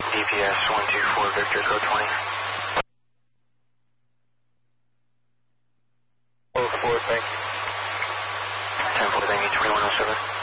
DPS 124 Victor, code 20. 04, thank you. 10-4, thank you, 2107.